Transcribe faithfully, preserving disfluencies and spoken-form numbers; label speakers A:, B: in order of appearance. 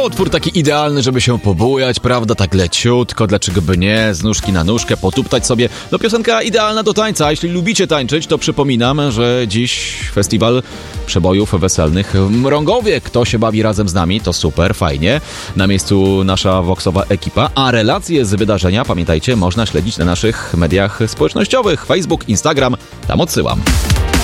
A: utwór taki idealny, żeby się pobujać, prawda, tak leciutko, dlaczego by nie, z nóżki na nóżkę, potuptać sobie. No piosenka idealna do tańca, a jeśli lubicie tańczyć, to przypominam, że dziś festiwal przebojów weselnych w Mrągowie. Kto się bawi razem z nami, to super, fajnie. Na miejscu nasza Voxowa ekipa, a relacje z wydarzenia, pamiętajcie, można śledzić na naszych mediach społecznościowych, Facebook, Instagram, tam odsyłam.